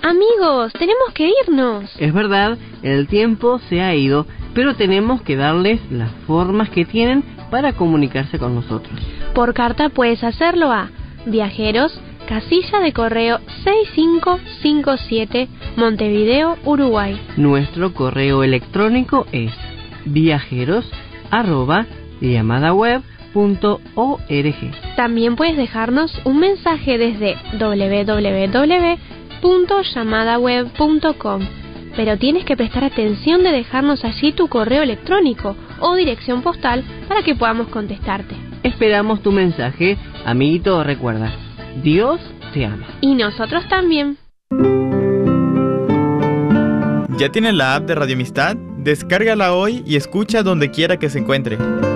Amigos, tenemos que irnos. Es verdad, el tiempo se ha ido, pero tenemos que darles las formas que tienen para comunicarse con nosotros. Por carta puedes hacerlo a Viajeros, casilla de correo 6557, Montevideo, Uruguay. Nuestro correo electrónico es viajeros@llamadaweb.org. También puedes dejarnos un mensaje desde www.llamadaweb.com, pero tienes que prestar atención de dejarnos allí tu correo electrónico o dirección postal para que podamos contestarte. Esperamos tu mensaje, amiguito. Recuerda, Dios te ama. Y nosotros también. ¿Ya tienes la app de Radio Amistad? Descárgala hoy y escucha donde quiera que se encuentre.